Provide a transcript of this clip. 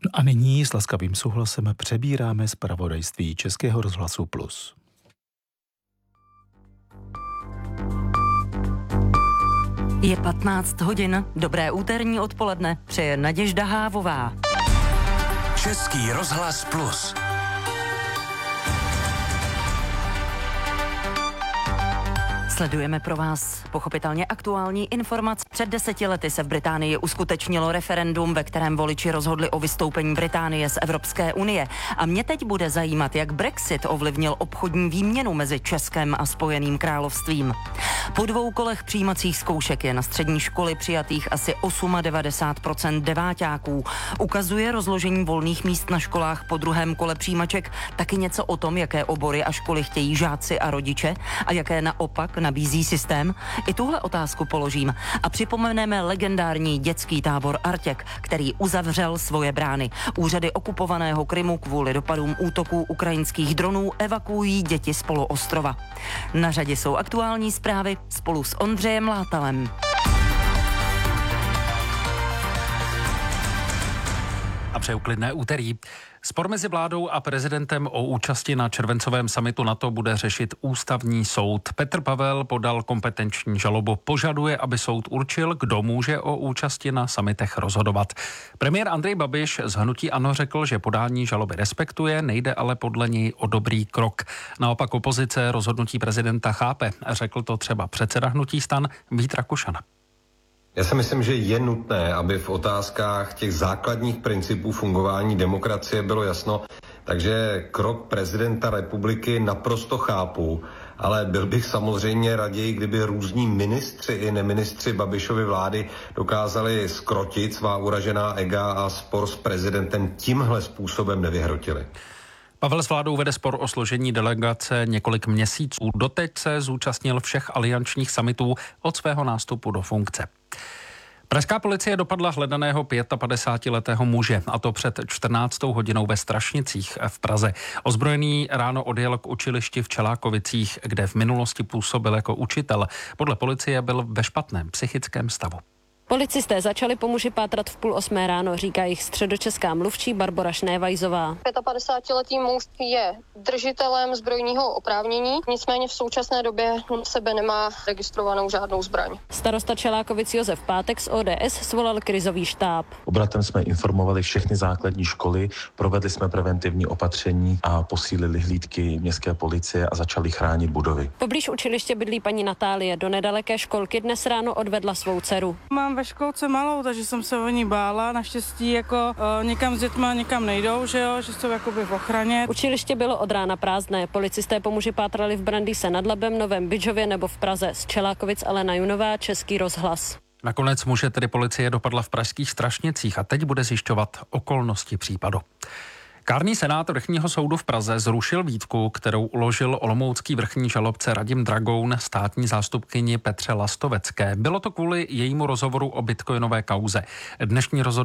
A nyní s laskavým souhlasem přebíráme zpravodajství Českého rozhlasu Plus. Je 15 hodin, dobré úterní odpoledne, přeje Naděžda Hávová. Český rozhlas Plus. Sledujeme pro vás pochopitelně aktuální informace. Před 10 lety se v Británii uskutečnilo referendum, ve kterém voliči rozhodli o vystoupení Británie z Evropské unie. A mě teď bude zajímat, jak Brexit ovlivnil obchodní výměnu mezi Českem a Spojeným královstvím. Po 2 kolech přijímacích zkoušek je na střední školy přijatých asi 98% deváťáků. Ukazuje rozložení volných míst na školách po 2. kole přijímaček taky něco o tom, jaké obory a školy chtějí žáci a rodiče a jaké naopak nabízí systém? I tuhle otázku položím a připomeneme legendární dětský tábor Artěk, který uzavřel svoje brány. Úřady okupovaného Krymu kvůli dopadům útoků ukrajinských dronů evakuují děti z poloostrova. Na řadě jsou aktuální zprávy spolu s Ondřejem Látalem. A přeju klidné úterý. Spor mezi vládou a prezidentem o účasti na červencovém summitu NATO bude řešit ústavní soud. Petr Pavel podal kompetenční žalobu. Požaduje, aby soud určil, kdo může o účasti na summitech rozhodovat. Premiér Andrej Babiš z hnutí ANO řekl, že podání žaloby respektuje, nejde ale podle něj o dobrý krok. Naopak opozice rozhodnutí prezidenta chápe. Řekl to třeba předseda hnutí STAN Vít Rakušan. Já si myslím, že je nutné, aby v otázkách těch základních principů fungování demokracie bylo jasno, takže krok prezidenta republiky naprosto chápu, ale byl bych samozřejmě raději, kdyby různí ministři i neministři Babišovy vlády dokázali zkrotit svá uražená ega a spor s prezidentem tímhle způsobem nevyhrotili. Pavel s vládou vede spor o složení delegace několik měsíců. Doteď se zúčastnil všech aliančních summitů od svého nástupu do funkce. Pražská policie dopadla hledaného 55letého muže, a to před 14. hodinou ve Strašnicích v Praze. Ozbrojený ráno odjel k učilišti v Čelákovicích, kde v minulosti působil jako učitel. Podle policie byl ve špatném psychickém stavu. Policisté začali po muži pátrat v 7:30 ráno, říká jich středočeská mluvčí Barbora Šnévajzová. 55letý muž je držitelem zbrojního oprávnění, nicméně v současné době u sebe nemá registrovanou žádnou zbraň. Starosta Čelákovic Josef Pátek z ODS svolal krizový štáb. Obratem jsme informovali všechny základní školy, provedli jsme preventivní opatření a posílili hlídky městské policie a začali chránit budovy. Poblíž učiliště bydlí paní Natálie, do nedaleké školky dnes ráno odvedla svou dceru. Mám ve školce malou, takže jsem se o ní bála. Naštěstí jako někam s dětma někam nejdou, že jsou jakoby v ochraně. Učiliště bylo od rána prázdné. Policisté po muži pátrali v Brandýse nad Labem, Novém Bydžově nebo v Praze. Z Čelákovic Alena Junová, Český rozhlas. Nakonec muže tedy policie dopadla v pražských Strašnicích a teď bude zjišťovat okolnosti případu. Kárný senát vrchního soudu v Praze zrušil výtku, kterou uložil olomoucký vrchní žalobce Radim Dragoun státní zástupkyni Petře Lastovecké. Bylo to kvůli jejímu rozhovoru o bitcoinové kauze. Dnešní rozhodnutí